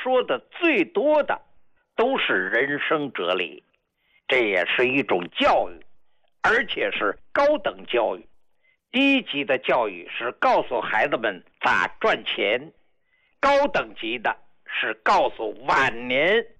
说的最多的都是人生哲理，这也是一种教育，而且是高等教育。低级的教育是告诉孩子们咋赚钱，高等级的是告诉晚年